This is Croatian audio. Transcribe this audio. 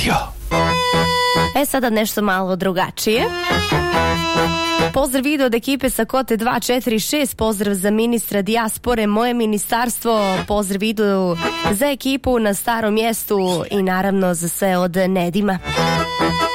radio. Sada nešto malo drugačije. Pozdrav video od ekipe sa Kote 246, pozdrav za ministra dijaspore, moje ministarstvo, pozdrav video za ekipu na Starom mjestu i naravno za sve od Nedima.